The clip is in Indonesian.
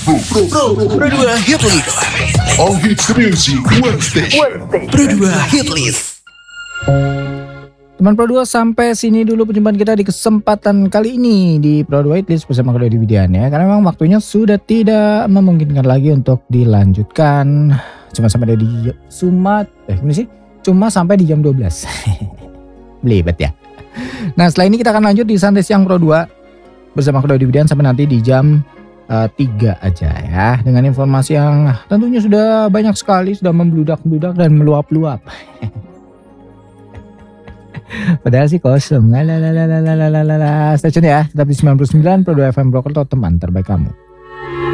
Pro 2 Hit List. All hits the music Wednesday. Pro 2 Hit List. Teman Pro 2, sampai sini dulu perjumpaan kita di kesempatan kali ini di Pro 2 Hit List bersama Kedua Dividian ya. Karena memang waktunya sudah tidak memungkinkan lagi untuk dilanjutkan. Cuma sampai di Cuma sampai di jam 12. Belibet ya. Nah, setelah ini kita akan lanjut di Santai Siang Pro 2 bersama Kedua Dividian sampai nanti di jam 3 aja ya. Dengan informasi yang tentunya sudah banyak sekali, sudah membludak-bludak dan meluap-luap. Padahal sih kosong. Stay tune ya, tetap di 99 Pro 2 FM Brokerto, teman terbaik kamu.